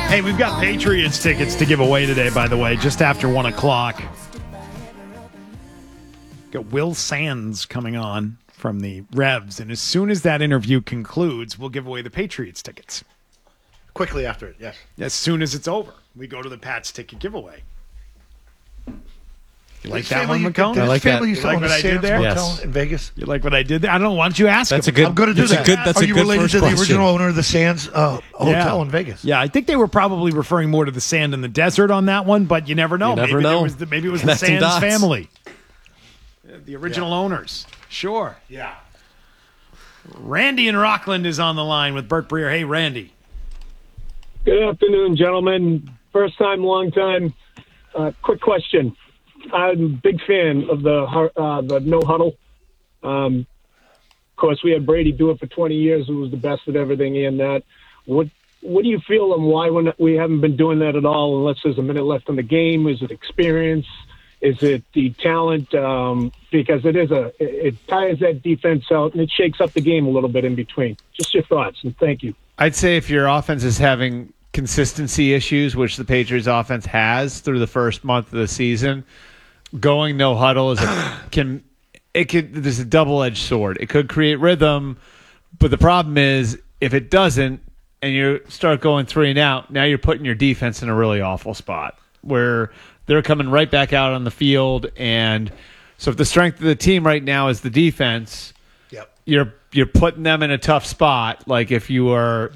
Hey, we've got Patriots tickets to give away today, by the way, just after 1 o'clock. Got Will Sands coming on from the Revs, and as soon as that interview concludes, we'll give away the Patriots tickets. Quickly after it, yes. As soon as it's over, we go to the Pats ticket giveaway. You like that one, McCone? I like that. You like what I did there? Yes. In Vegas? You like what I did there? I don't know. Why don't you ask him? I'm going to do that. That's Are a you good related first to the question. original owner of the Sands Hotel in Vegas? Yeah, I think they were probably referring more to the sand in the desert on that one, but you never know. You never know. Maybe it was Connecting the Sands dots. family. The original owners. Sure. Yeah. Randy in Rockland is on the line with Bert Breer. Hey, Randy. Good afternoon, gentlemen. First time, long time. Quick question. I'm a big fan of the no huddle. Of course, we had Brady do it for 20 years. Who was the best at everything and that. What do you feel and why we haven't been doing that at all unless there's a minute left in the game? Is it experience? Is it the talent? Because it tires that defense out and it shakes up the game a little bit in between. Just your thoughts, and thank you. I'd say if your offense is having consistency issues, which the Patriots offense has through the first month of the season, going no huddle there's a double-edged sword. It could create rhythm, but the problem is if it doesn't and you start going 3 and out, now you're putting your defense in a really awful spot where they're coming right back out on the field. And so if the strength of the team right now is the defense, Yep. you're putting them in a tough spot. Like if you're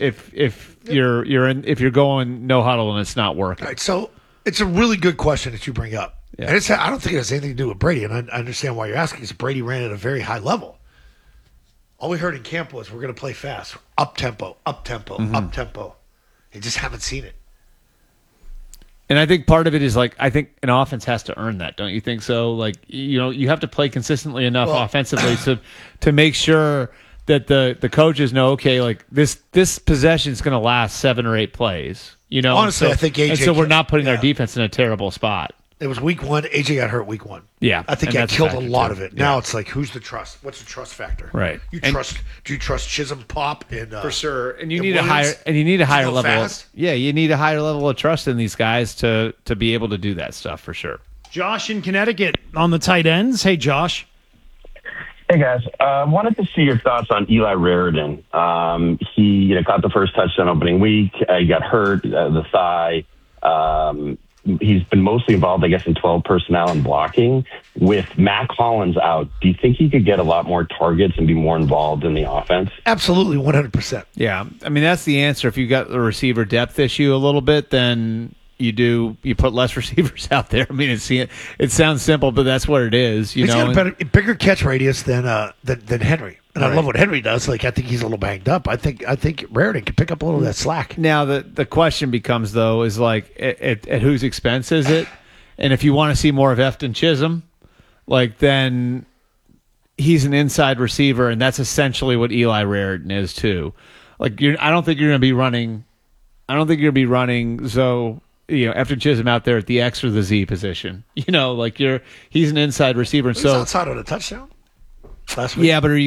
going no huddle and it's not working. All right, so it's a really good question that you bring up. Yeah. And I don't think it has anything to do with Brady, and I understand why you're asking, because Brady ran at a very high level. All we heard in camp was we're going to play fast, up-tempo, up-tempo, up-tempo. You just haven't seen it. And I think part of it is I think an offense has to earn that, don't you think so? You have to play consistently enough offensively to make sure that the coaches know, okay, this possession is going to last 7 or 8 plays. Honestly, I think AJ. And so we're not putting our defense in a terrible spot. It was week 1. AJ got hurt week 1. Yeah, I think and that that's killed a factor lot too. of it. Yeah. Now it's like, who's the trust? What's the trust factor? Right. Do you trust Chisholm, Pop, and For sure, and you and need Williams? you need a higher go level. fast? You need a higher level of trust in these guys to be able to do that stuff for sure. Josh in Connecticut on the tight ends. Hey, Josh. Hey guys, wanted to see your thoughts on Eli Raridan. He, caught the first touchdown opening week. He got hurt, the thigh. He's been mostly involved, I guess, in 12 personnel and blocking. With Mac Hollins out, do you think he could get a lot more targets and be more involved in the offense? Absolutely, 100%. Yeah, I mean that's the answer. If you got the receiver depth issue a little bit, then you put less receivers out there. I mean, it sounds simple, but that's what it is. He's got a bigger catch radius than Henry, and I love what Henry does. I think he's a little banged up. I think Raridan can pick up a little of that slack. Now the question becomes though is at whose expense is it? And if you want to see more of Efton Chisholm, then he's an inside receiver, and that's essentially what Eli Raridan is too. I don't think you're going to be running. So Efton Chisholm out there at the X or the Z position. He's an inside receiver. He's outside on a touchdown last week. Yeah, but are you